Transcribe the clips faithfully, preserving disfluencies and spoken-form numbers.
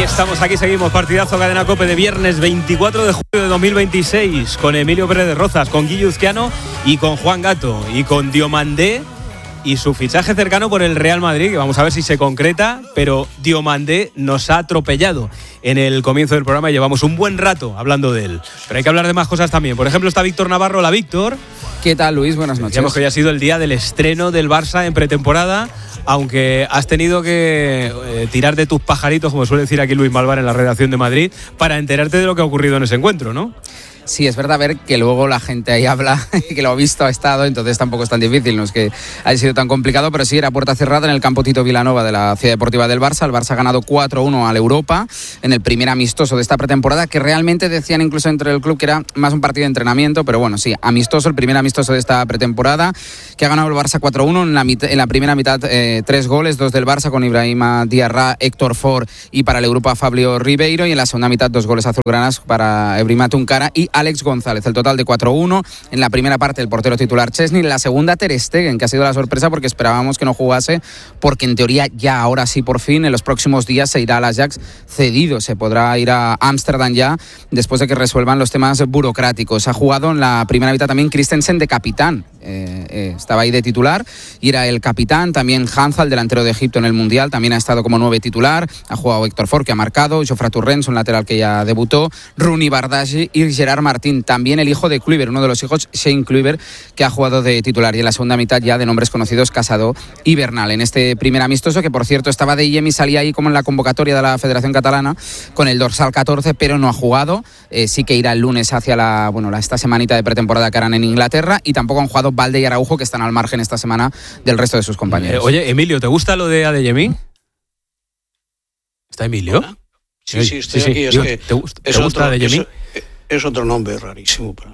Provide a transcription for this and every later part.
estamos, aquí seguimos, partidazo Cadena COPE de viernes veinticuatro de julio de dos mil veintiséis, con Emilio Pérez de Rozas, con Guille Uzquiano y con Juan Gato, y con Diomandé y su fichaje cercano por el Real Madrid, que vamos a ver si se concreta, pero Diomandé nos ha atropellado en el comienzo del programa y llevamos un buen rato hablando de él. Pero hay que hablar de más cosas también. Por ejemplo, está Víctor Navarro. Hola, Víctor. ¿Qué tal, Luis? Buenas noches. Decíamos que hoy ha sido el día del estreno del Barça en pretemporada, aunque has tenido que eh, tirar de tus pajaritos, como suele decir aquí Luis Malvar en la redacción de Madrid, para enterarte de lo que ha ocurrido en ese encuentro, ¿no? Sí, es verdad, ver que luego la gente ahí habla y que lo ha visto, ha estado, entonces tampoco es tan difícil, no es que haya sido tan complicado, pero sí, era puerta cerrada en el campo Tito Vilanova de la Ciudad Deportiva del Barça. El Barça ha ganado cuatro uno al Europa en el primer amistoso de esta pretemporada, que realmente decían incluso entre el club que era más un partido de entrenamiento, pero bueno, sí, amistoso, el primer amistoso de esta pretemporada, que ha ganado el Barça cuatro uno, en la, mit- en la primera mitad eh, tres goles, dos del Barça con Ibrahima Diarra, Héctor Ford y para el Europa Fabio Ribeiro, y en la segunda mitad dos goles azulgranas para Ebrima Tuncara y Alex González. El total de cuatro uno. En la primera parte el portero titular Chesney, en la segunda Ter Stegen, que ha sido la sorpresa porque esperábamos que no jugase, porque en teoría ya ahora sí por fin en los próximos días se irá al Ajax cedido, se podrá ir a Ámsterdam ya después de que resuelvan los temas burocráticos. Ha jugado en la primera mitad también Christensen de capitán, eh, eh, estaba ahí de titular y era el capitán. También Hanza, el delantero de Egipto en el Mundial, también ha estado como nueve titular. Ha jugado Héctor Ford, que ha marcado, Jofre Torrens, un lateral que ya debutó, Rooney Bardghji y Gerard Martín. También el hijo de Kluivert, uno de los hijos, Shane Kluivert, que ha jugado de titular. Y en la segunda mitad ya de nombres conocidos, Casado y Bernal. En este primer amistoso, que por cierto estaba de Yemi, salía ahí como en la convocatoria de la Federación Catalana con el dorsal catorce, pero no ha jugado. Eh, sí que irá el lunes hacia la, bueno, la, esta semanita de pretemporada que harán en Inglaterra, y tampoco han jugado Balde y Araujo, que están al margen esta semana del resto de sus compañeros. Eh, oye, Emilio, ¿te gusta lo de Adeyemi? ¿Está Emilio? ¿Hola? Sí, sí, estoy sí, aquí. sí. Es Digo, que ¿te gusta, es ¿te gusta otro, Adeyemi? Es, es otro nombre rarísimo para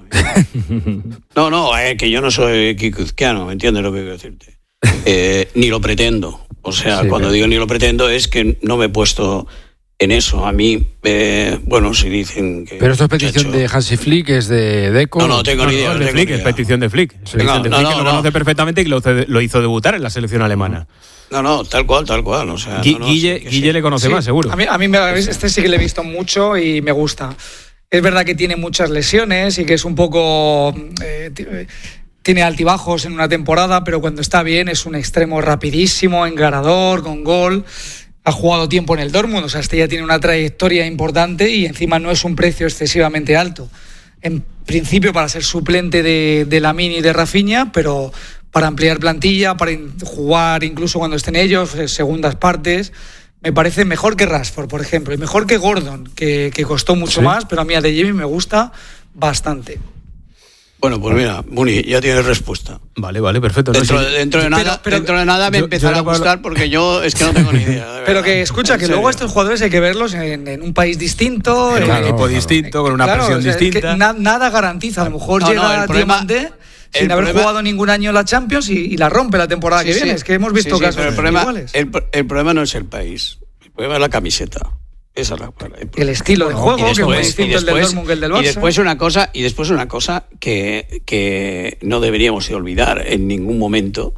mí. No, no, eh, que yo no soy kikuzquiano, ¿me entiendes lo que quiero decirte? Eh, ni lo pretendo. O sea, sí, cuando pero... digo ni lo pretendo es que no me he puesto en eso. A mí, eh, bueno, si dicen que... Pero esto es petición muchacho... de Hansi Flick, es de Deco... No, no, tengo no, ni idea. No, no de tengo Flick, ni idea. es petición de Flick. Es petición no, de no, Flick, no, que lo no. conoce perfectamente y que lo, lo hizo debutar en la selección alemana. No, no, tal cual, tal cual. O sea, Gui- no, no, Guille, sí, Guille sí. le conoce sí, más, seguro. A mí, a mí me, este sí que le he visto mucho y me gusta. Es verdad que tiene muchas lesiones y que es un poco... Eh, t- tiene altibajos en una temporada, pero cuando está bien es un extremo rapidísimo, encarador, con gol. Ha jugado tiempo en el Dortmund, o sea, este ya tiene una trayectoria importante y encima no es un precio excesivamente alto. En principio para ser suplente de, de Lamine y de Rafinha, pero para ampliar plantilla, para in- jugar incluso cuando estén ellos, segundas partes, me parece mejor que Rashford, por ejemplo, y mejor que Gordon, que, que costó mucho ¿Sí? más, pero a mí Adeyemi me gusta bastante. Bueno, pues mira, Muni, ya tienes respuesta. Vale, vale, perfecto. No, Dentro, sí. dentro, de, Pero- nada, pero- dentro de nada me yo- empezará yo a no puedo- gustar porque yo es que no tengo ni idea. de Pero verdad. que escucha, En que serio. luego estos jugadores hay que verlos en, en un país distinto, En un en- equipo distinto, con una Claro, presión o sea, es que distinta. na- nada garantiza. A lo mejor No, no, llega el problema- Diamante sin el haber problema- jugado ningún año en la Champions y, y la rompe la temporada Sí, que sí. viene. Es que hemos visto Sí, sí, casos pero el problema, iguales. el, el problema no es el país, el problema es la camiseta. Esa es la el El estilo de juego, Y que es muy después- distinto y el del después- Dortmund que el del Barça. Y después una cosa, y después una cosa que, que no deberíamos de olvidar en ningún momento,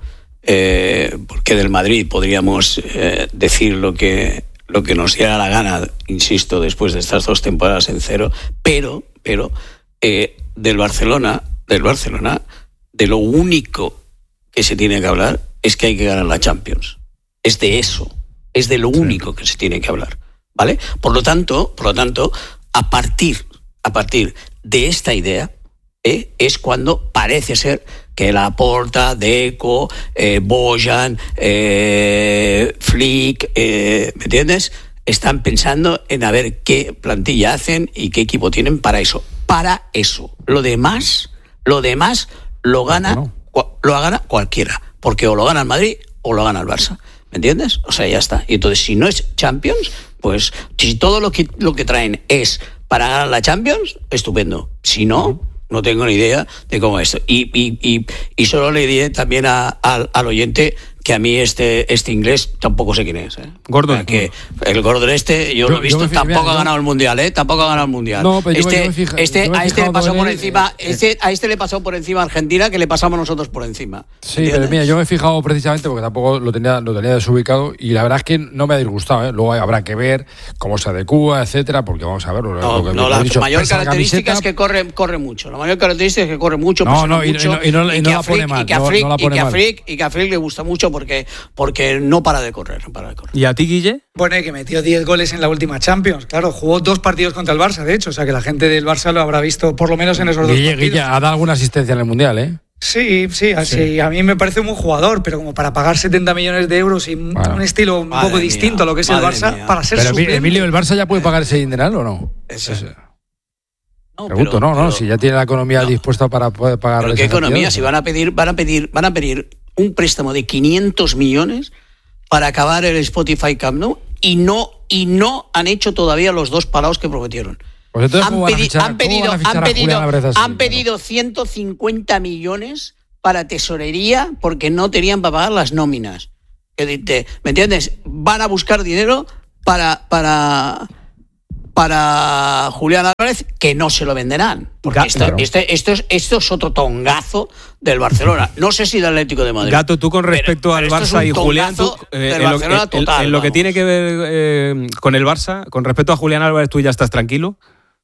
eh, porque del Madrid podríamos eh, decir lo que lo que nos diera la gana, insisto, después de estas dos temporadas en cero, pero, pero eh, del Barcelona, del Barcelona, de lo único que se tiene que hablar es que hay que ganar la Champions. Es de eso, es de lo único que se tiene que hablar. ¿Vale? Por lo tanto, por lo tanto, a partir, a partir de esta idea, ¿eh? es cuando parece ser que Laporta, Deco, eh, Bojan, eh, Flick, eh, ¿me entiendes? Están pensando en a ver qué plantilla hacen y qué equipo tienen para eso. Para eso. Lo demás, lo demás lo gana, No. cua- lo gana cualquiera, porque o lo gana el Madrid o lo gana el Barça. ¿Me entiendes? O sea, ya está. Y entonces, si no es Champions, pues si todo lo que, lo que traen es para ganar la Champions, estupendo. Si no, no tengo ni idea de cómo es esto. Y, y, y, y solo le diré también a, al, al oyente que a mí este este inglés tampoco sé quién es. ¿eh? Gordon. O sea, que el Gordon este, yo, yo lo he visto, yo fijé, tampoco mira, ha ganado yo... el Mundial, ¿eh? Tampoco ha ganado el Mundial. No, pero este, yo, yo me fija, este, yo me a este le pasó por él, encima, eh, este, a este le pasó por encima a Argentina, que le pasamos nosotros por encima. Sí, ¿entiendes? Pero mira, yo me he fijado precisamente porque tampoco lo tenía, lo tenía desubicado y la verdad es que no me ha disgustado, ¿eh? Luego habrá que ver cómo se adecúa, etcétera, porque vamos a ver. No, lo que, no lo la dicho, mayor característica es que corre, corre mucho. La mayor característica es que corre mucho, no, no, y, mucho, y, y no, y no y la pone mal. Y que a Frick, no, no y que a Frick, y que a Frick le gusta mucho porque, porque no para de correr, no para de correr. ¿Y a ti, Guille? Bueno, que metió diez goles en la última Champions. Claro, jugó dos partidos contra el Barça, de hecho. O sea, que la gente del Barça lo habrá visto por lo menos en esos Guille, dos partidos. Guille ha dado alguna asistencia en el Mundial, ¿eh? Sí, sí, así, sí, a mí me parece un buen jugador, pero como para pagar setenta millones de euros y bueno, un estilo un poco mía, distinto a lo que es el Barça, mía. Para ser pero suplente. Emilio, ¿el Barça ya puede pagar ese dineral o no? Eso. Eso. No, Pregunto, pero, no, pero, no, si ya tiene la economía no. dispuesta para poder pagar. ¿Pero qué economía? Si van a pedir, van a pedir, van a pedir un préstamo de quinientos millones para acabar el Spotify Camp Nou y no y no han hecho todavía los dos palaos que prometieron. Pues entonces, han, ¿cómo pedi- van a fichar, han pedido, van a han pedido, así, han pedido ciento cincuenta millones para tesorería porque no tenían para pagar las nóminas. ¿Me entiendes? Van a buscar dinero para para para Julián Álvarez, que no se lo venderán. Porque Gato, esto, claro. este, esto, es, esto es otro tongazo del Barcelona. No sé si del Atlético de Madrid. Gato, tú con respecto pero, al pero Barça es y Julián, tú, eh, en, lo, Barcelona en, total, en lo que vamos. tiene que ver eh, con el Barça, con respecto a Julián Álvarez, ¿tú ya estás tranquilo?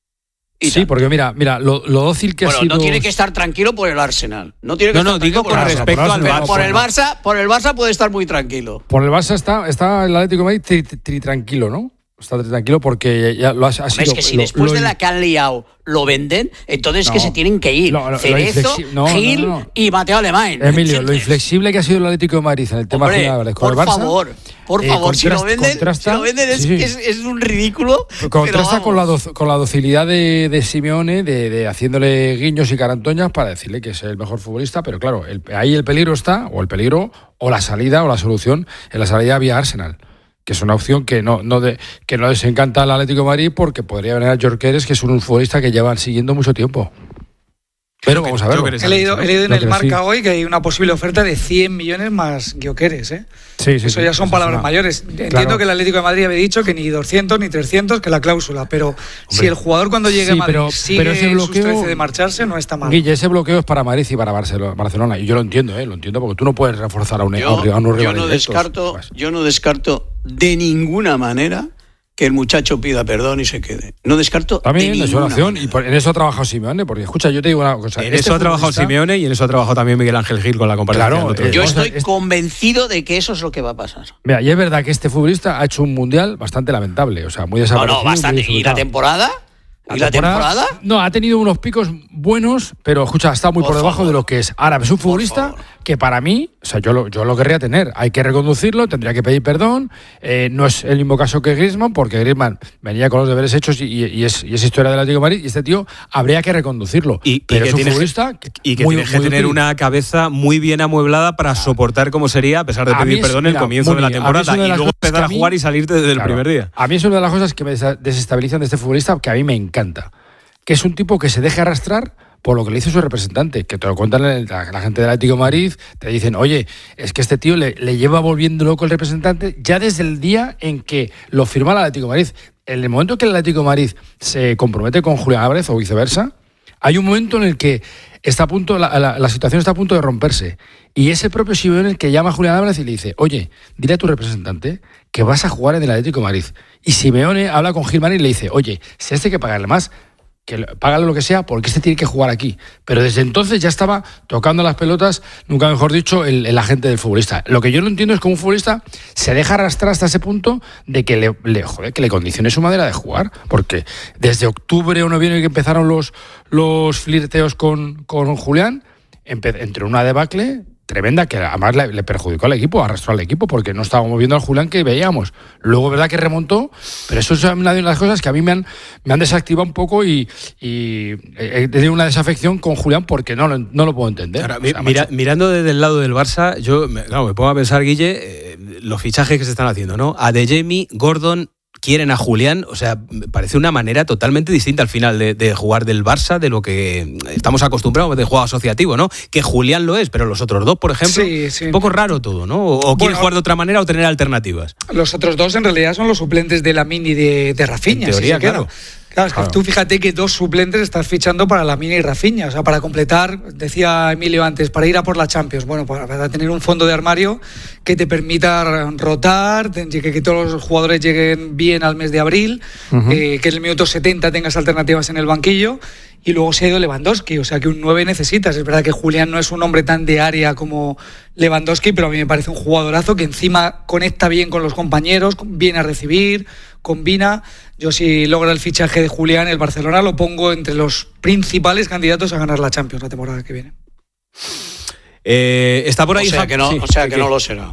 Sí, tal. Porque mira, mira lo, lo dócil que bueno, ha sido. no tiene que estar tranquilo por el Arsenal. No tiene que no, estar no, digo por con el respecto Barça. al Pero Barça. por el Barça, por el Barça puede estar muy tranquilo. Por el Barça está, está el Atlético de Madrid tri, tri, tri, tranquilo, ¿no? Está tri, tranquilo porque ya lo ha, ha sido. Es que si lo, después lo, de la que han liado lo venden, entonces no, que se tienen que ir. Lo, lo, Cerezo, lo no, Gil no, no, no. y Mateo Alemán. Emilio, ¿entiendes? lo inflexible que ha sido el Atlético de Madrid en el tema Hombre, de Álvarez con por el Barça. favor, por eh, favor, si, lo contrasta, venden, contrasta, si lo venden es, sí, sí. es, es un ridículo. Contrasta con la, do, con la docilidad de, de Simeone, de, de haciéndole guiños y carantoñas para decirle que es el mejor futbolista, pero claro, el, ahí el peligro está, o el peligro, o la salida, o la solución, en la salida vía Arsenal. Que es una opción que no, no de, que no les encanta al Atlético de Madrid porque podría venir a Gyökeres, que es un futbolista que llevan siguiendo mucho tiempo. Pero vamos a ver. He leído, he leído en el Marca sí. hoy que hay una posible oferta de cien millones más Gyökeres, ¿eh? Sí, sí, Eso sí, ya son eso palabras una... mayores. Entiendo claro. que el Atlético de Madrid había dicho que ni doscientos ni trescientos, que la cláusula, pero Hombre. si el jugador cuando llegue sí, a Madrid pero, sigue pero ese bloqueo, sus trece de marcharse, no está mal. Guille, ese bloqueo es para Madrid y para Barcelona, y yo lo entiendo, ¿eh? Lo entiendo, porque tú no puedes reforzar a un, yo, a un rival yo no descarto, pues. Yo no descarto de ninguna manera que el muchacho pida perdón y se quede. No descarto también de es una opción y por, en eso ha trabajado Simeone, porque escucha, yo te digo una cosa. En este eso ha trabajado Simeone y en eso ha trabajado también Miguel Ángel Gil con la comparación. Claro, eh, yo estoy este... convencido de que eso es lo que va a pasar. Mira, y es verdad que este futbolista ha hecho un mundial bastante lamentable, o sea, muy desaparecido. No, no, bastante. ¿Y la temporada? ¿Y la temporada? temporada? No, ha tenido unos picos buenos, pero escucha, está muy por, por debajo favor. de lo que es. Ahora, es un futbolista que para mí, o sea, yo lo, yo lo querría tener. Hay que reconducirlo, tendría que pedir perdón. Eh, no es el mismo caso que Griezmann, porque Griezmann venía con los deberes hechos y, y, y, es, y es historia del Atlético de Madrid. Y este tío habría que reconducirlo. Y, pero y es un tiene, futbolista y que muy, tiene que muy tener útil. una cabeza muy bien amueblada para soportar como sería, a pesar de pedir es, perdón, mira, el comienzo de la bien. temporada De y luego empezar a, a jugar y salirte desde claro, el primer día. A mí es una de las cosas que me desestabilizan de este futbolista, que a mí me encanta. Que es un tipo que se deja arrastrar por lo que le hizo su representante, que te lo cuentan la, la gente del Atlético de Madrid, te dicen, oye, es que este tío le, le lleva volviendo loco el representante ya desde el día en que lo firma el Atlético de Madrid. En el momento que el Atlético de Madrid se compromete con Julián Álvarez o viceversa, hay un momento en el que está a punto, la, la, la situación está a punto de romperse. Y es el propio Simeone el que llama a Julián Álvarez y le dice, oye, dile a tu representante que vas a jugar en el Atlético de Madrid. Y Simeone habla con Gilmán y le dice, oye, si a este hay que pagarle más, que págale lo que sea, porque este tiene que jugar aquí. Pero desde entonces ya estaba tocando las pelotas, nunca mejor dicho, el, el agente del futbolista. Lo que yo no entiendo es cómo un futbolista se deja arrastrar hasta ese punto de que le, le, joder, que le condicione su manera de jugar, porque desde octubre o noviembre que empezaron los, los flirteos con, con Julián, entró una debacle tremenda que además le, le perjudicó al equipo, arrastró al equipo, porque no estábamos viendo al Julián que veíamos. Luego, verdad que remontó, pero eso es una de las cosas que a mí me han, me han desactivado un poco y, y he tenido una desafección con Julián porque no, no lo puedo entender. Ahora, o sea, mira, mirando desde el lado del Barça, yo me, claro, me pongo a pensar, Guille, eh, los fichajes que se están haciendo, ¿no? Adeyemi, Gordon, quieren a Julián, o sea, me parece una manera totalmente distinta al final de, de jugar del Barça, de lo que estamos acostumbrados de juego asociativo, ¿no? Que Julián lo es, pero los otros dos, por ejemplo, sí, sí. un poco raro todo, ¿no? O, o quieren bueno, jugar de otra manera o tener alternativas. Los otros dos en realidad son los suplentes de Lamine y de, de Rafinha. En teoría, si se claro. Queda. Claro, es que claro. Tú fíjate que dos suplentes estás fichando para Lamine y Rafinha, o sea, para completar, decía Emilio antes, para ir a por la Champions, bueno, para tener un fondo de armario que te permita rotar, que, que todos los jugadores lleguen bien al mes de abril, uh-huh. eh, que en el minuto setenta tengas alternativas en el banquillo, y luego se ha ido Lewandowski, o sea que un nueve necesitas. Es verdad que Julián no es un hombre tan de área como Lewandowski, pero a mí me parece un jugadorazo que encima conecta bien con los compañeros, viene a recibir, combina. Yo si logra el fichaje de Julián, el Barcelona lo pongo entre los principales candidatos a ganar la Champions la temporada que viene. Eh, está por ahí. O sea que no, sí, o sea que no lo será.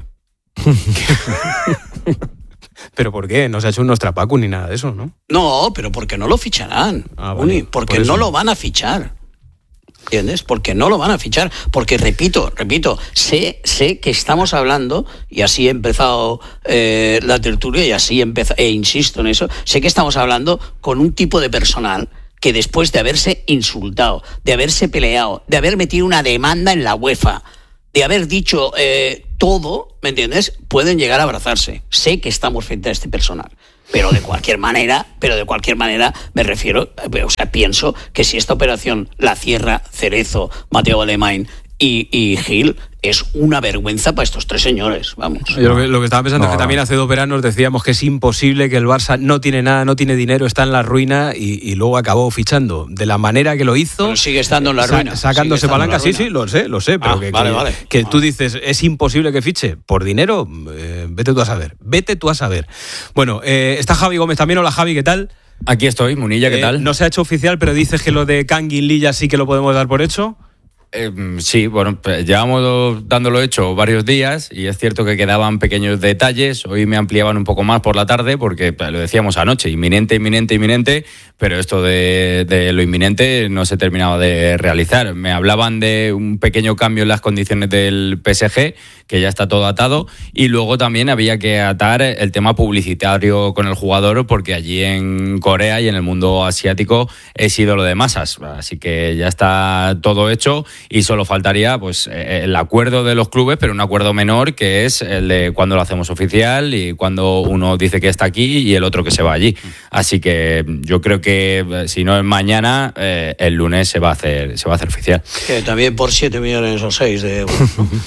¿Pero por qué? No se ha hecho un Nostrapacu ni nada de eso, ¿no? No, pero porque no lo ficharán. Ah, vale. Uni, porque por no lo van a fichar. ¿Entiendes? Porque no lo van a fichar. Porque, repito, repito, sé, sé que estamos hablando, y así he empezado eh, la tertulia, y así empezó, e insisto en eso, sé que estamos hablando con un tipo de personal que después de haberse insultado, de haberse peleado, de haber metido una demanda en la UEFA, de haber dicho eh, todo, ¿me entiendes?, pueden llegar a abrazarse. Sé que estamos frente a este personal. Pero de cualquier manera, pero de cualquier manera me refiero, o sea, pienso que si esta operación la cierra Cerezo, Mateo Alemán y, y Gil, es una vergüenza para estos tres señores, vamos. Yo lo que, lo que estaba pensando no. es que también hace dos veranos decíamos que es imposible, que el Barça no tiene nada, no tiene dinero, está en la ruina, y, y luego acabó fichando de la manera que lo hizo. Pero sigue estando en la ruina. Sa- sacándose palanca, sí, sí, lo sé, lo sé, pero ah, que, vale, que, vale. que vale. tú dices, es imposible que fiche por dinero, eh, vete tú a saber, vete tú a saber. Bueno, eh, está Javi Gómez también. Hola, Javi, ¿qué tal? Aquí estoy, Munilla, ¿qué eh, tal? No se ha hecho oficial, pero dices que lo de Kangin Lee ya sí que lo podemos dar por hecho. Eh, sí, bueno, llevamos dándolo hecho varios días y es cierto que quedaban pequeños detalles. Hoy me ampliaban un poco más por la tarde porque lo decíamos anoche, inminente, inminente, inminente, pero esto de, de lo inminente no se terminaba de realizar. Me hablaban de un pequeño cambio en las condiciones del P S G, que ya está todo atado, y luego también había que atar el tema publicitario con el jugador porque allí en Corea y en el mundo asiático es ídolo de masas, así que ya está todo hecho. Y solo faltaría pues el acuerdo de los clubes, pero un acuerdo menor, que es el de cuando lo hacemos oficial y cuando uno dice que está aquí y el otro que se va allí. Así que yo creo que si no es mañana, eh, el lunes se va a hacer se va a hacer oficial. Que también por siete millones o seis de euros.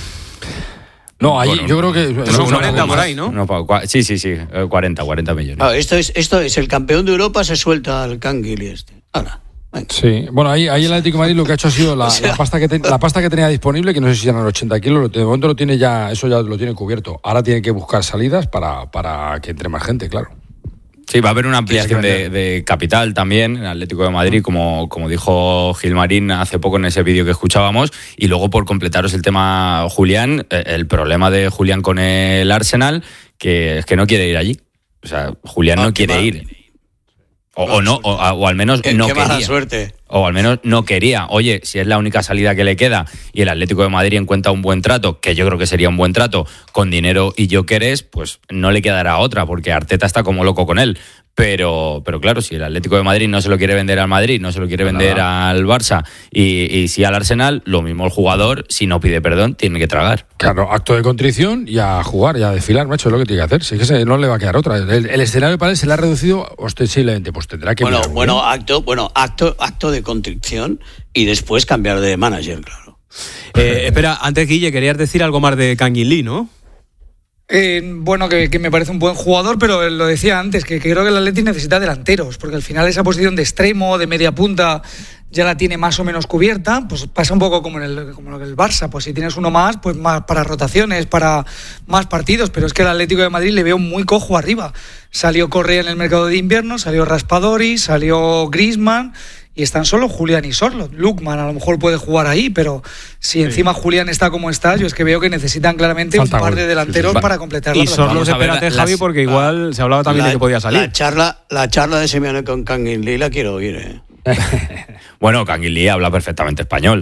No, ahí bueno, yo creo que son cuarenta por ahí, ¿no? no sí, sí, sí, cuarenta, cuarenta millones. Ah, esto es esto es el campeón de Europa, se suelta al Kangin este. Ahora. Bueno. Sí, bueno, ahí, ahí el Atlético de Madrid lo que ha hecho ha sido la, o sea, la, pasta, que te, la pasta que tenía disponible, que no sé si eran ochenta kilos, de momento lo tiene ya, eso ya lo tiene cubierto. Ahora tiene que buscar salidas para, para que entre más gente, claro. Sí, va a haber una ampliación de, de capital también en Atlético de Madrid, como, como dijo Gilmarín hace poco en ese vídeo que escuchábamos. Y luego, por completaros el tema Julián, el problema de Julián con el Arsenal, que es que no quiere ir allí. O sea, Julián ah, no quiere mal. ir. O, o no, o, o al menos qué, no qué quería. Mala suerte. O al menos no quería. Oye, si es la única salida que le queda y el Atlético de Madrid encuentra un buen trato, que yo creo que sería un buen trato, con dinero y Gyökeres, pues no le quedará otra, porque Arteta está como loco con él. Pero, pero claro, si el Atlético de Madrid no se lo quiere vender al Madrid, no se lo quiere vender Nada. al Barça y, y si al Arsenal, lo mismo el jugador, si no pide perdón, tiene que tragar. Claro, acto de contrición y a jugar y a desfilar, macho, es lo que tiene que hacer. Si es que se, no le va a quedar otra. El, el escenario para él se le ha reducido ostensiblemente, pues tendrá que... Bueno, mirar, bueno, ¿no? acto, bueno, acto, acto de contrición y después cambiar de manager, claro. Eh, espera, antes, Guille, querías decir algo más de Kangin Lee, ¿no? Eh, bueno, que, que me parece un buen jugador, pero lo decía antes, que, que creo que el Atleti necesita delanteros, porque al final esa posición de extremo, de media punta, ya la tiene más o menos cubierta. Pues pasa un poco como en el, como en el Barça, pues si tienes uno más, pues más para rotaciones, para más partidos, pero es que el Atlético de Madrid le veo muy cojo arriba. Salió Correa en el mercado de invierno, salió Raspadori, salió Griezmann, y están solo Julián y Sorloth. Lukman a lo mejor puede jugar ahí, pero si encima sí. Julián está como está, yo es que veo que necesitan claramente Falta un par de delanteros sí, sí. para completar la Y Sorloth, espérate, Javi, porque igual la, se hablaba también la, de que podía salir. La charla, la charla de Simeone con Kangin Lee la quiero oír, ¿eh? Bueno, Kangin Lee habla perfectamente español.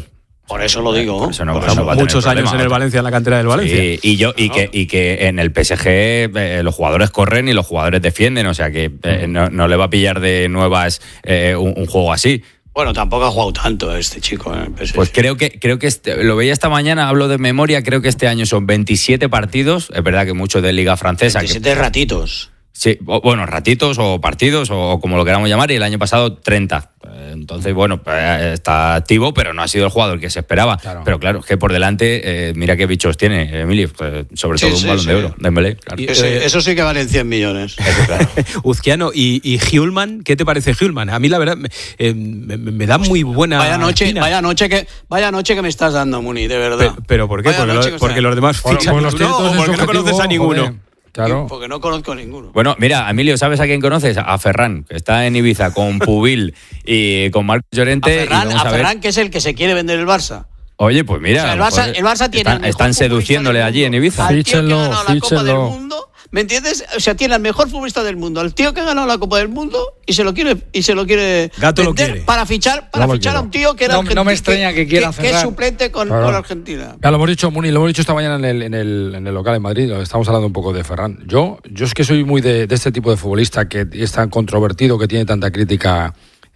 Por eso lo digo. Por eso no, Pues por eso no va a tener muchos años problema. en el Valencia, en la cantera del Valencia. Sí, y yo y que y que en el P S G eh, los jugadores corren y los jugadores defienden, o sea que eh, no, no le va a pillar de nuevas eh, un, un juego así. Bueno, tampoco ha jugado tanto este chico en el P S G. Pues creo que creo que este, lo veía esta mañana, hablo de memoria, creo que este año son veintisiete partidos, es verdad que mucho de Liga Francesa. veintisiete que, ratitos. Sí, o, bueno, ratitos o partidos o como lo queramos llamar, y el año pasado treinta. Entonces, bueno, está activo, pero no ha sido el jugador que se esperaba. Claro. Pero claro, que por delante, eh, mira qué bichos tiene Emilio, sobre Sí, todo sí, un balón sí. de oro, Dembélé. Claro. Eso, eso sí que valen cien millones. Eso, claro. Uzquiano y, y Hjulman, ¿qué te parece Hjulman? A mí la verdad me, eh, me, me da muy buena Vaya noche, espina. vaya noche que vaya noche que me estás dando, Muni, de verdad. Pe- ¿Pero por qué? Vaya Porque, noche lo- que porque sea. los demás Bueno, fichan pues los uno, tiene todos o en porque su no conoces a objetivo, ninguno. joder. Claro. Porque no conozco a ninguno. Bueno, mira, Emilio, ¿sabes a quién conoces? A Ferran, que está en Ibiza con Pubil y con Marcos A Llorente. Ferran, y vamos a a ver- Ferran, que es el que se quiere vender el Barça. Oye, pues mira, O sea, el a lo Barça- mejor el Barça tiene están, el mejor están futbolista seduciéndole del allí en mundo. Ibiza. Al tío que ha Fíchenlo, ganado la Copa del fíchenlo. Mundo, ¿me entiendes? O sea, tiene al mejor futbolista del mundo, al tío que ha ganado la Copa del Mundo y se lo quiere y se lo quiere Gato lo vender quiere. para fichar para No lo fichar a quiero. un tío que era No- no me argentino, extraña que quiera que, que es Ferran. suplente con, Claro. con Argentina. Ya lo hemos dicho, Muni, lo hemos dicho esta mañana en el, en el, en el local en Madrid, estamos hablando un poco de Ferran. Yo, yo es que soy muy de, de este tipo de futbolista que es tan controvertido, que tiene tanta crítica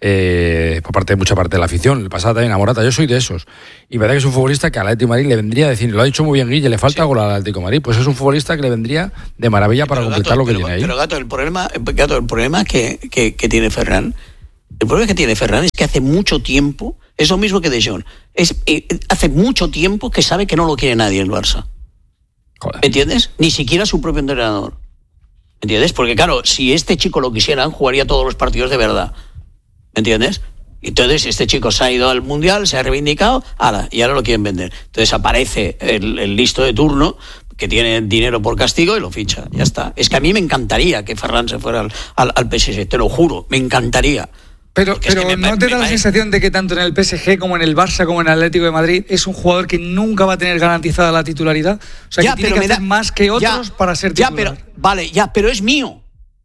eh, por parte de mucha parte de la afición. El pasado también a Morata, yo soy de esos. Y verdad que es un futbolista que al Atlético de Madrid le vendría a decir, lo ha dicho muy bien Guille, le falta gol al Atlético de Madrid, pues es un futbolista que le vendría de maravilla para Pero, completar Gato, lo que pero, tiene ahí. Pero Gato, el problema, Gato, el problema que, que, que tiene Ferran, el problema que tiene Ferran es que hace mucho tiempo, es lo mismo que De Jong, es, eh, hace mucho tiempo que sabe que no lo quiere nadie el Barça. Joder. ¿Me entiendes? Ni siquiera su propio entrenador. ¿Me entiendes? Porque claro, si este chico lo quisieran, jugaría todos los partidos de verdad. ¿Me entiendes? Entonces este chico se ha ido al Mundial, se ha reivindicado, ala, y ahora lo quieren vender. Entonces aparece el, el listo de turno, que tiene dinero por castigo y lo ficha. Ya está. Es que a mí me encantaría que Ferran se fuera al, al, al P S G, te lo juro, me encantaría. Pero, Porque es pero que me- ¿no te me da la parece- sensación de que tanto en el P S G como en el Barça como en el Atlético de Madrid es un jugador que nunca va a tener garantizada la titularidad? O sea, Ya, que tiene pero que me hacer da- más que otros ya, para ser Ya, titular. pero, vale, ya, pero es mío.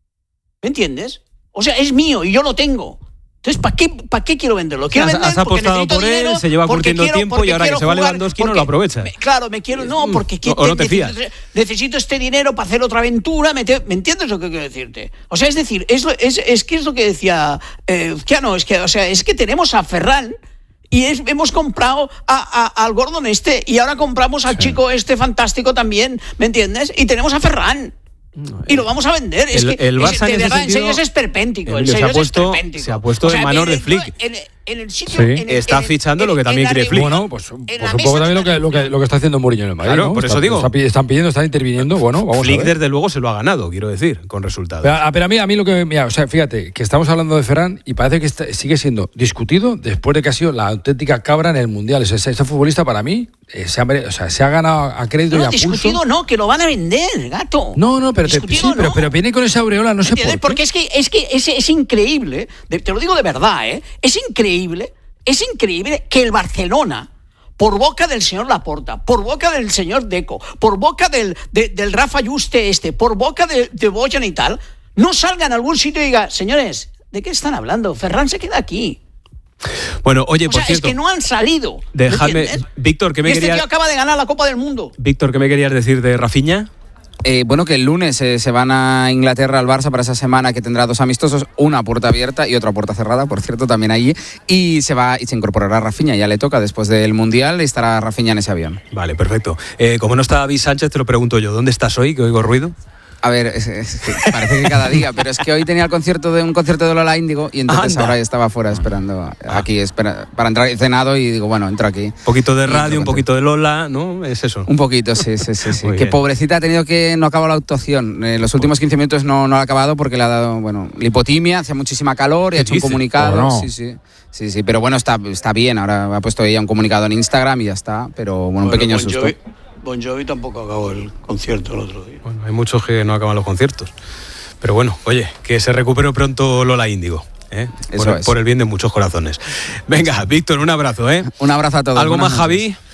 ¿Me entiendes? O sea, es mío y yo lo tengo. Entonces, ¿para qué, ¿para qué quiero venderlo? Quiero Has- vender has porque apostado necesito por él, dinero, se lleva porque curtiendo quiero- tiempo porque y ahora que quiero se va jugar, Lewandowski no porque- lo aprovecha. me- Claro, me quiero... No, porque O- o no te necesito, fías. necesito este dinero para hacer otra aventura. Me, te- ¿me entiendes lo que quiero decirte? O sea, es decir, es, lo- es, es que es lo que decía... Eh, no, es que, o sea, es que tenemos a Ferran... Y es- hemos comprado a, a- al Gordon este y ahora compramos al chico este fantástico también, ¿me entiendes? Y tenemos a Ferran. Y lo vamos a vender. Es El- que el es- Barça de en ese verdad, en sentido, serio es esperpéntico. En Emilio, se serio ha es puesto- esperpéntico. se ha puesto en manos de en- Flick. En, en el sitio. Sí. en el- Está en el- fichando en- lo que en también la quiere reunión, Flick. Bueno, pues, en pues la un mesa poco de también lo que, la lo, que, lo que está haciendo Mourinho en el Madrid, Claro, ¿no? por eso Está- digo. está pi- están pidiendo, están interviniendo, bueno, vamos Flick, a ver. desde luego, se lo ha ganado, quiero decir, con resultados. Pero, ah, pero a mí, a mí lo que... Mira, o sea, fíjate, que estamos hablando de Ferran y parece que está- sigue siendo discutido después de que ha sido la auténtica cabra en el Mundial. Ese, ese futbolista, para mí, eh, se, ha, mere- o sea, se ha ganado a crédito No, y a pulso. discutido no, que lo van a vender, gato. No, no, pero, te- Discutido sí, pero, no. pero viene con esa aureola, no sé por ¿Entiendes? qué. Porque es que, es, que es, es increíble, de- te lo digo de verdad, ¿eh? Es increíble, es increíble que el Barcelona, por boca del señor Laporta, por boca del señor Deco, por boca del, de- del Rafa Juste este, por boca de, de Bojan y tal, no salga en algún sitio y diga, señores, ¿de qué están hablando? Ferran se queda aquí. Bueno, oye, O por sea, cierto, es que no han salido. ¿me déjame, entiendes? Víctor, ¿qué me Y este querías, tío acaba de ganar la Copa del Mundo. Víctor, ¿qué me querías decir de Rafinha? Eh, bueno, que el lunes eh, se van a Inglaterra al Barça para esa semana que tendrá dos amistosos, una a puerta abierta y otra a puerta cerrada, por cierto, también allí. Y se va y se incorporará Rafinha, ya le toca después del Mundial y estará Rafinha en ese avión. Vale, perfecto. Eh, como no está David Sánchez, te lo pregunto yo. ¿Dónde estás hoy? Que oigo ruido. A ver, es- es que parece que cada día, pero es que hoy tenía el concierto de un concierto de Lola Índigo y entonces Anda. ahora estaba fuera esperando aquí espera, para entrar, he cenado y digo, bueno, entro aquí. Un poquito de Y radio, entro un poquito de Lola, ¿no? Es eso. Un poquito, sí, sí, sí. sí. Muy Que bien. pobrecita ha tenido que no acabó la actuación. Eh, los últimos quince minutos no, no ha acabado porque le ha dado, bueno, lipotimia, hacía muchísima calor y ¿Qué ha hecho un dices? comunicado. ¿Cómo no? Sí, sí. Sí, sí, pero bueno, está, está bien. Ahora ha puesto ella un comunicado en Instagram y ya está. Pero bueno, un Bueno, pequeño Bon susto. Jovi, Bon Jovi tampoco acabó el concierto el otro día. Bueno, hay muchos que no acaban los conciertos. Pero bueno, oye, que se recupere pronto Lola Índigo. ¿eh? Eso Por, es. por el bien de muchos corazones. Venga, Víctor, un abrazo, ¿eh? Un abrazo a todos. ¿Algo buenas más, noches. Javi?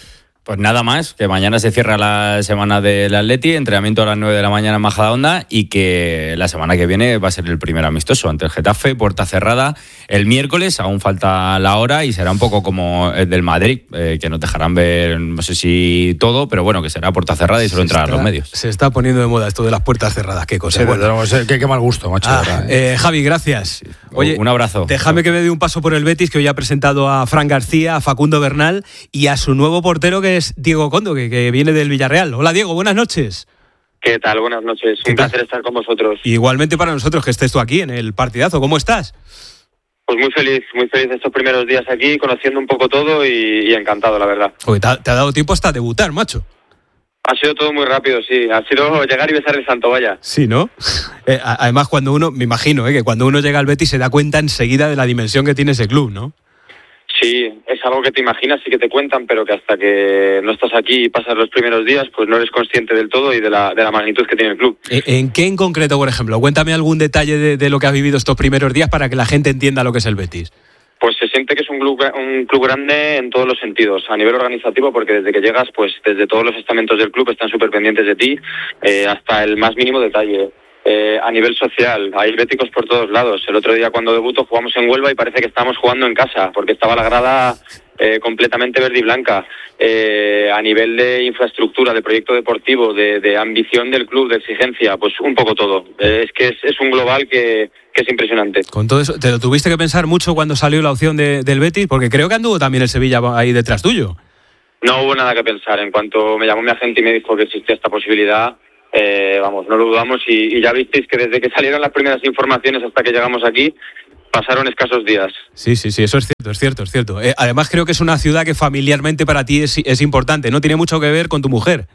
Pues nada más, que mañana se cierra la semana del Atleti, entrenamiento a las nueve de la mañana en Majadahonda y que la semana que viene va a ser el primer amistoso ante el Getafe, puerta cerrada el miércoles, aún falta la hora y será un poco como el del Madrid, eh, que nos dejarán ver, no sé si todo, pero bueno, que será puerta cerrada y solo entrarán los medios. Se está poniendo de moda esto de las puertas cerradas, qué cosa. Sí, bueno. no, qué, qué mal gusto, macho. Ah, verdad, ¿eh? eh, Javi, gracias. Oye, un abrazo. Déjame que me dé un paso por el Betis, que hoy ha presentado a Fran García, a Facundo Bernal y a su nuevo portero, que es Diego Condo, que, que viene del Villarreal. Hola, Diego, buenas noches. ¿Qué tal? Buenas noches. Un placer estar con vosotros. Igualmente para nosotros que estés tú aquí en el partidazo. ¿Cómo estás? Pues muy feliz, muy feliz estos primeros días aquí, conociendo un poco todo y, y encantado, la verdad. Oye, te, ha, te ha dado tiempo hasta debutar, macho. Ha sido todo muy rápido, sí. Ha sido llegar y besar el santo, vaya. Sí, ¿no? Eh, además, cuando uno, me imagino, eh, que cuando uno llega al Betis se da cuenta enseguida de la dimensión que tiene ese club, ¿no? Sí, es algo que te imaginas y que te cuentan, pero que hasta que no estás aquí y pasas los primeros días, pues no eres consciente del todo y de la, de la magnitud que tiene el club. ¿En qué en concreto, por ejemplo? Cuéntame algún detalle de, de lo que has vivido estos primeros días para que la gente entienda lo que es el Betis. Pues se siente que es un club, un club grande en todos los sentidos, a nivel organizativo, porque desde que llegas, pues desde todos los estamentos del club están súper pendientes de ti, eh, hasta el más mínimo detalle. Eh, a nivel social, hay béticos por todos lados. El otro día cuando debuto jugamos en Huelva y parece que estábamos jugando en casa, porque estaba la grada eh, completamente verde y blanca. Eh, a nivel de infraestructura, de proyecto deportivo, de, de ambición del club, de exigencia, pues un poco todo. Eh, es que es, es un global que, que es impresionante. Con todo eso, ¿te lo tuviste que pensar mucho cuando salió la opción de, del Betis? Porque creo que anduvo también el Sevilla ahí detrás tuyo. No hubo nada que pensar. En cuanto me llamó mi agente y me dijo que existía esta posibilidad, Eh, vamos, no lo dudamos y, y ya visteis que desde que salieron las primeras informaciones hasta que llegamos aquí, pasaron escasos días. Sí, sí, sí, eso es cierto, es cierto, es cierto. Eh, además creo que es una ciudad que familiarmente para ti es, es importante, ¿no? Tiene mucho que ver con tu mujer.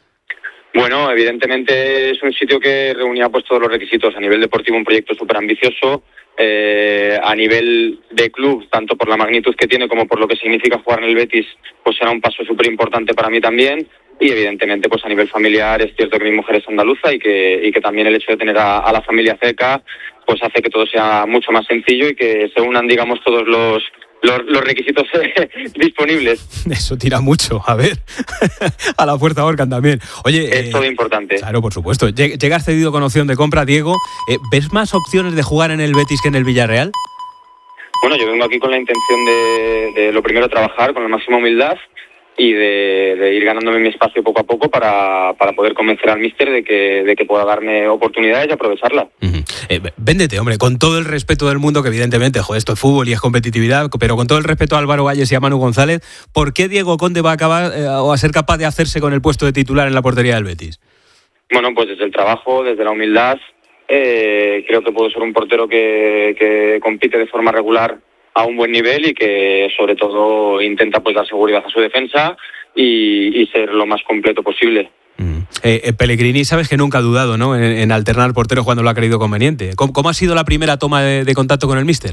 Bueno, evidentemente es un sitio que reunía pues todos los requisitos. A nivel deportivo, un proyecto súper ambicioso. Eh, a nivel de club, tanto por la magnitud que tiene como por lo que significa jugar en el Betis, pues será un paso súper importante para mí también. Y evidentemente, pues a nivel familiar, es cierto que mi mujer es andaluza y que, y que también el hecho de tener a, a la familia cerca, pues hace que todo sea mucho más sencillo y que se unan, digamos, todos los, los, los requisitos disponibles. Eso tira mucho, a ver, a la fuerza Orcan también. Oye, es eh, todo importante. Claro, por supuesto. Llegas cedido con opción de compra, Diego. Eh, ¿Ves más opciones de jugar en el Betis que en el Villarreal? Bueno, yo vengo aquí con la intención de, de lo primero, trabajar con la máxima humildad y de, de ir ganándome mi espacio poco a poco para, para poder convencer al míster de que, de que pueda darme oportunidades y aprovecharlas. Uh-huh. Eh, véndete, hombre, con todo el respeto del mundo, que evidentemente, joder, esto es fútbol y es competitividad, pero con todo el respeto a Álvaro Valles y a Manu González, ¿por qué Diego Conde va a acabar eh, o a ser capaz de hacerse con el puesto de titular en la portería del Betis? Bueno, pues desde el trabajo, desde la humildad, eh, creo que puedo ser un portero que, que compite de forma regular a un buen nivel y que sobre todo intenta pues dar seguridad a su defensa y, y ser lo más completo posible. Mm. Eh, eh, Pellegrini, sabes que nunca ha dudado, ¿no?, en, en alternar porteros cuando lo ha creído conveniente. ¿Cómo, cómo ha sido la primera toma de, de contacto con el míster?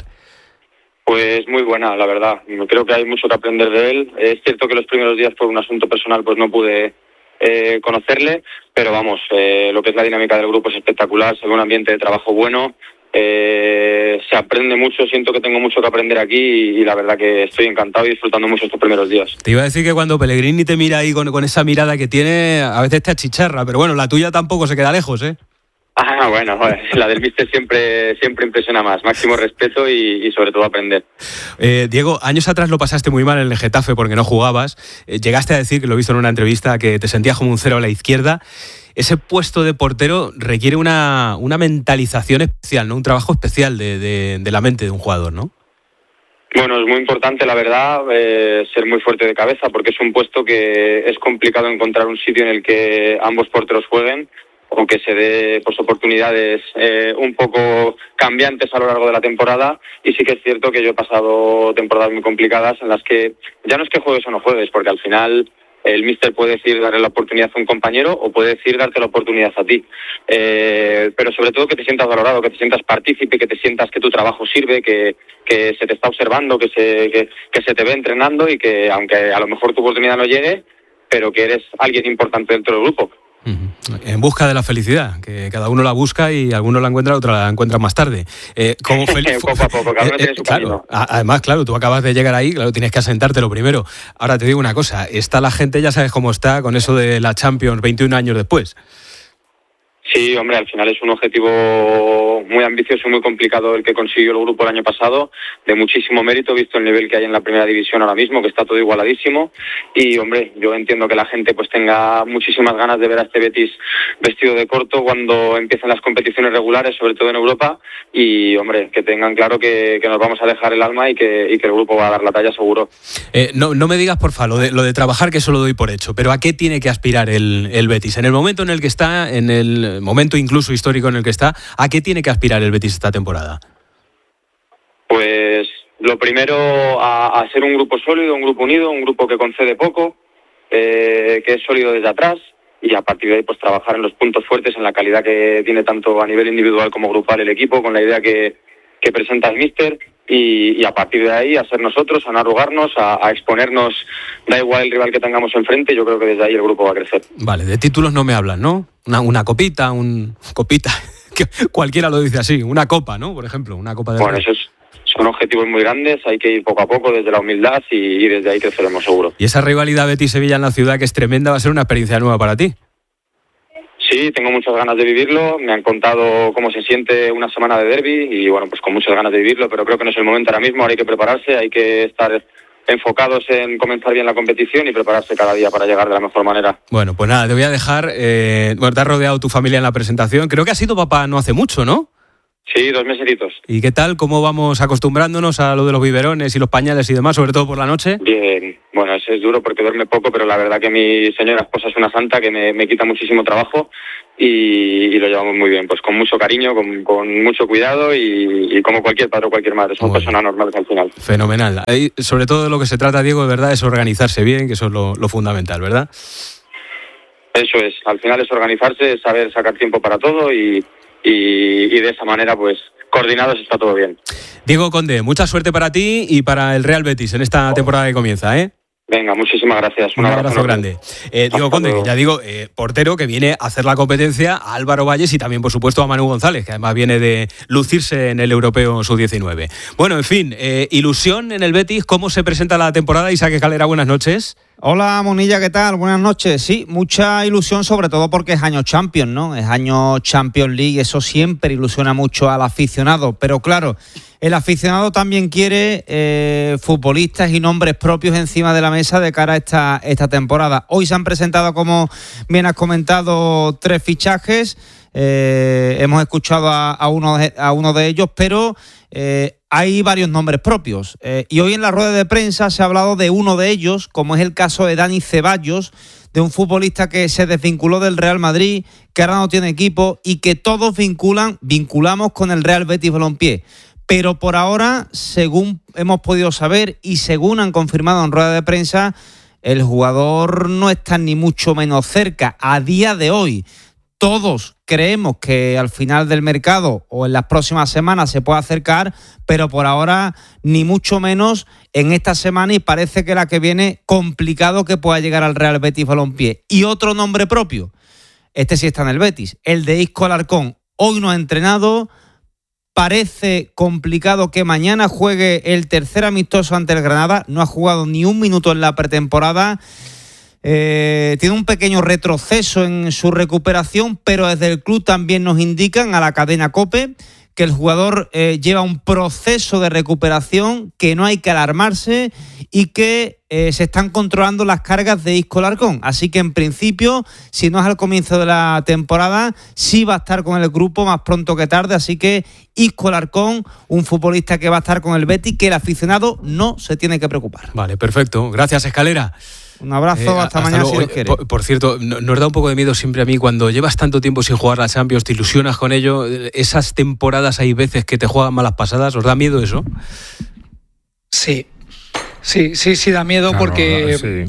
Pues muy buena, la verdad. Creo que hay mucho que aprender de él. Es cierto que los primeros días por un asunto personal pues no pude eh, conocerle, pero vamos, eh, lo que es la dinámica del grupo es espectacular, se ve un ambiente de trabajo bueno. Eh, se aprende mucho, siento que tengo mucho que aprender aquí y, y la verdad que estoy encantado y disfrutando mucho estos primeros días. Te iba a decir que cuando Pellegrini te mira ahí con, con esa mirada que tiene, a veces te achicharra, pero bueno, la tuya tampoco se queda lejos, ¿eh? Ah, bueno, la del míster siempre, siempre impresiona más, máximo respeto y, y sobre todo aprender. Eh, Diego, años atrás lo pasaste muy mal en el Getafe porque no jugabas, eh, llegaste a decir, que lo he visto en una entrevista, que te sentías como un cero a la izquierda. Ese puesto de portero requiere una, una mentalización especial, ¿no? Un trabajo especial de, de, de la mente de un jugador, ¿no? Bueno, es muy importante, la verdad, eh, ser muy fuerte de cabeza, porque es un puesto que es complicado encontrar un sitio en el que ambos porteros jueguen o que se dé pues, oportunidades eh, un poco cambiantes a lo largo de la temporada. Y sí que es cierto que yo he pasado temporadas muy complicadas en las que ya no es que juegues o no juegues, porque al final el míster puede decir darle la oportunidad a un compañero o puede decir darte la oportunidad a ti. Eh, pero sobre todo que te sientas valorado, que te sientas partícipe, que te sientas que tu trabajo sirve, que, que se te está observando, que se, que, que se te ve entrenando y que aunque a lo mejor tu oportunidad no llegue, pero que eres alguien importante dentro del grupo. En busca de la felicidad, que cada uno la busca y alguno la encuentra, otro la encuentra más tarde. Eh, como fel- poco a poco, cada uno tiene su claro, camino. Además, claro, tú acabas de llegar ahí, claro, tienes que asentarte lo primero. Ahora te digo una cosa, está la gente, ya sabes cómo está con eso de la Champions veintiún años después. Sí, hombre, al final es un objetivo muy ambicioso y muy complicado el que consiguió el grupo el año pasado, de muchísimo mérito, visto el nivel que hay en la primera división ahora mismo, que está todo igualadísimo. Y, hombre, yo entiendo que la gente pues tenga muchísimas ganas de ver a este Betis vestido de corto cuando empiecen las competiciones regulares, sobre todo en Europa. Y, hombre, que tengan claro que, que nos vamos a dejar el alma y que, y que el grupo va a dar la talla seguro. Eh, no, no me digas, porfa, lo de, lo de trabajar, que eso lo doy por hecho, pero ¿a qué tiene que aspirar el, el Betis? En el momento en el que está, en el momento incluso histórico en el que está, ¿a qué tiene que aspirar el Betis esta temporada? Pues lo primero, a, a ser un grupo sólido, un grupo unido, un grupo que concede poco, eh, que es sólido desde atrás, y a partir de ahí pues trabajar en los puntos fuertes, en la calidad que tiene tanto a nivel individual como grupal el equipo, con la idea que, que presenta el míster, y, y a partir de ahí a ser nosotros, a no arrugarnos, a, a exponernos, da igual el rival que tengamos enfrente, yo creo que desde ahí el grupo va a crecer. Vale, de títulos no me hablan, ¿no? Una, una copita, un copita, que cualquiera lo dice así, una copa, ¿no? Por ejemplo, una copa de... Bueno, eso es, son objetivos muy grandes, hay que ir poco a poco desde la humildad y, y desde ahí creceremos seguro. Y esa rivalidad Betis-Sevilla en la ciudad, que es tremenda, va a ser una experiencia nueva para ti. Sí, tengo muchas ganas de vivirlo, me han contado cómo se siente una semana de derbi y bueno, pues con muchas ganas de vivirlo, pero creo que no es el momento ahora mismo, ahora hay que prepararse, hay que estar enfocados en comenzar bien la competición y prepararse cada día para llegar de la mejor manera. Bueno, pues nada, te voy a dejar, eh, bueno, te has rodeado tu familia en la presentación, creo que has sido papá no hace mucho, ¿no? Sí, dos mesecitos. ¿Y qué tal? ¿Cómo vamos acostumbrándonos a lo de los biberones y los pañales y demás, sobre todo por la noche? Bien, bueno, eso es duro porque duerme poco, pero la verdad que mi señora esposa es una santa que me, me quita muchísimo trabajo y, y lo llevamos muy bien, pues con mucho cariño, con, con mucho cuidado y, y como cualquier padre o cualquier madre, son Muy personas normales al final. Fenomenal. Ahí, sobre todo de lo que se trata, Diego, de verdad, es organizarse bien, que eso es lo, lo fundamental, ¿verdad? Eso es, al final es organizarse, es saber sacar tiempo para todo y... Y, y de esa manera, pues, coordinados está todo bien. Diego Conde, mucha suerte para ti y para el Real Betis en esta temporada que comienza, ¿eh? Venga, muchísimas gracias. Un, Un abrazo, abrazo grande. Eh, Diego Conde, que ya digo, eh, portero que viene a hacer la competencia a Álvaro Valles y también, por supuesto, a Manu González, que además viene de lucirse en el Europeo sub diecinueve. Bueno, en fin, eh, ilusión en el Betis, ¿cómo se presenta la temporada? Isaac Escalera, buenas noches. Hola Monilla, ¿qué tal? Buenas noches. Sí, mucha ilusión, sobre todo porque es año Champions, ¿no? Es año Champions League, eso siempre ilusiona mucho al aficionado, pero claro, el aficionado también quiere eh, futbolistas y nombres propios encima de la mesa de cara a esta, esta temporada. Hoy se han presentado, como bien has comentado, tres fichajes. Eh, hemos escuchado a, a, uno de, a uno de ellos, pero eh, hay varios nombres propios. Eh, y hoy en la rueda de prensa se ha hablado de uno de ellos, como es el caso de Dani Ceballos, de un futbolista que se desvinculó del Real Madrid, que ahora no tiene equipo y que todos vinculan, vinculamos con el Real Betis Balompié. Pero por ahora, según hemos podido saber y según han confirmado en rueda de prensa, el jugador no está ni mucho menos cerca a día de hoy. Todos creemos que al final del mercado o en las próximas semanas se puede acercar, pero por ahora ni mucho menos en esta semana y parece que la que viene complicado que pueda llegar al Real Betis Balompié. Y otro nombre propio, este sí está en el Betis, el de Isco Alarcón. Hoy no ha entrenado, parece complicado que mañana juegue el tercer amistoso ante el Granada, no ha jugado ni un minuto en la pretemporada. Eh, tiene un pequeño retroceso en su recuperación, pero desde el club también nos indican a la cadena COPE que el jugador eh, lleva un proceso de recuperación, que no hay que alarmarse y que eh, se están controlando las cargas de Isco Alarcón. Así que en principio, si no es al comienzo de la temporada, sí va a estar con el grupo más pronto que tarde. Así que Isco Alarcón, un futbolista que va a estar con el Betis, que el aficionado no se tiene que preocupar. Vale, perfecto. Gracias, Escalera. Un abrazo, eh, hasta, hasta mañana luego. si Dios quiere. Por, por cierto, nos da un poco de miedo siempre a mí cuando llevas tanto tiempo sin jugar la Champions, te ilusionas con ello, esas temporadas hay veces que te juegan malas pasadas, ¿os da miedo eso? Sí, sí, sí, sí da miedo, claro, porque... Sí.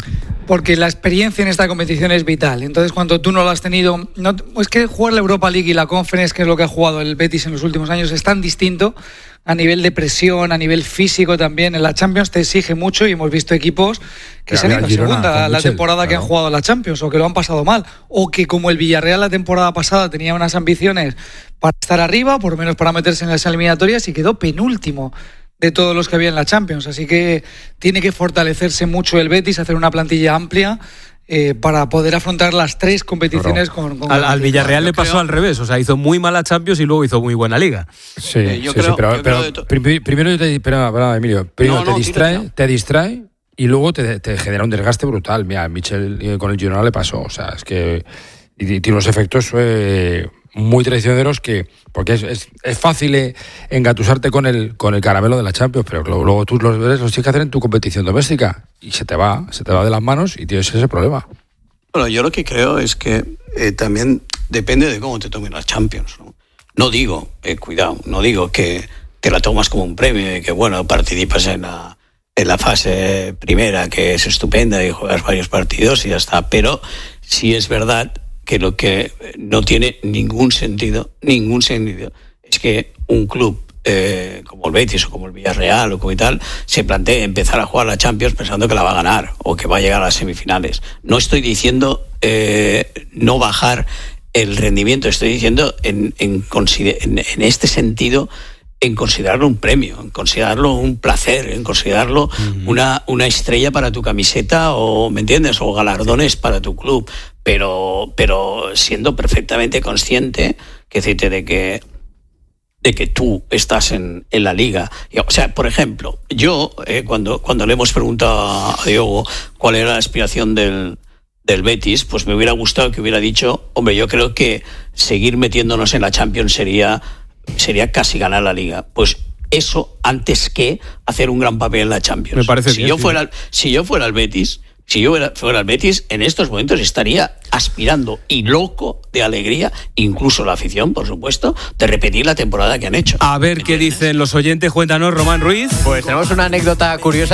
porque la experiencia en esta competición es vital. Entonces, cuando tú no lo has tenido, no, es que jugar la Europa League y la Conference, que es lo que ha jugado el Betis en los últimos años, es tan distinto a nivel de presión, a nivel físico también. En la Champions te exige mucho y hemos visto equipos que se han ido a segunda la temporada que han jugado en la Champions o que lo han pasado mal, o que como el Villarreal la temporada pasada tenía unas ambiciones para estar arriba, por lo menos para meterse en las eliminatorias, y quedó penúltimo de todos los que había en la Champions. Así que tiene que fortalecerse mucho el Betis, hacer una plantilla amplia eh, para poder afrontar las tres competiciones Claro. con, con al, al Villarreal le pasó creo... al revés, o sea, hizo muy mala Champions y luego hizo muy buena Liga. Sí, Eh, yo sí, creo- sí, pero, yo pero creo de to- prim- primero yo te, espera, espera, Emilio, primero No, te no, distrae, tira, tira. te distrae y luego te, te genera un desgaste brutal. Mira, a Michel eh, con el Girona le pasó, o sea, es que y, y tiene unos efectos eh, muy traicioneros que, porque es, es, es fácil eh, engatusarte con el con el caramelo de la Champions, pero luego, luego tú los ves, los tienes que hacer en tu competición doméstica y se te va, se te va de las manos y tienes ese problema. Bueno, yo lo que creo es que eh, también depende de cómo te tomen las Champions, ¿no? No digo, eh, cuidado, no digo que te la tomas como un premio y que, bueno, participas en la, en la fase primera, que es estupenda y juegas varios partidos y ya está. Pero sí es verdad que lo que no tiene ningún sentido, ningún sentido, es que un club eh, como el Betis o como el Villarreal o como y tal, se plantee empezar a jugar la Champions pensando que la va a ganar o que va a llegar a las semifinales. No estoy diciendo eh, no bajar el rendimiento, estoy diciendo en, en, consider- en, en este sentido, en considerarlo un premio, en considerarlo un placer, en considerarlo uh-huh. una, una estrella para tu camiseta o, ¿me entiendes? O galardones sí. para tu club, pero, pero siendo perfectamente consciente, que decirte de que de que tú estás en, en la liga. O sea, por ejemplo, yo eh, cuando, cuando le hemos preguntado a Diogo cuál era la aspiración del, del Betis, pues me hubiera gustado que hubiera dicho, hombre, yo creo que seguir metiéndonos en la Champions sería, sería casi ganar la liga. Pues eso antes que hacer un gran papel en la Champions. Me parece si bien, yo sí. fuera, si yo fuera el Betis, si yo fuera el Betis, en estos momentos estaría aspirando y loco de alegría, incluso la afición, por supuesto, de repetir la temporada que han hecho. A ver qué dicen los oyentes. Cuéntanos, Román Ruiz. Pues tenemos una anécdota curiosa.